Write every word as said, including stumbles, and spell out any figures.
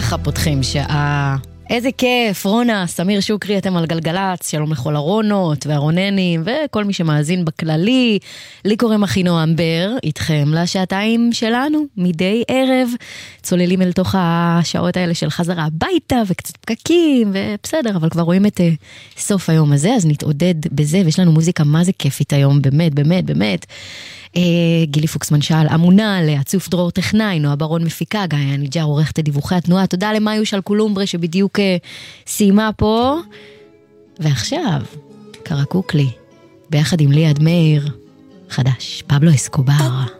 ככה פותחים שעה. איזה כיף, רונה, סמיר שוקרי, אתם על גלגלץ, שלום לכל הרונות והרוננים וכל מי שמאזין בכללי. לי קוראים אחינועם בר, איתכם לשעתיים שלנו, מדי ערב. צוללים אל תוך השעות האלה של חזרה הביתה וקצת פקקים, ובסדר, אבל כבר רואים את uh, סוף היום הזה, אז נתעודד בזה, ויש לנו מוזיקה מה זה כיפית היום, באמת, באמת, באמת. Uh, גילי פוקסמן שאל, אמונה לעצוף דרור טכנאי, נועה ברון מפיקה, גיא ניג'ר עורכת את דיווחי התנועה, תודה למיוש על קולומברה שבדיוק uh, סיימה פה. ועכשיו קרקוקלי ביחד עם ליעד מאיר, חדש, פבלו אסקובר.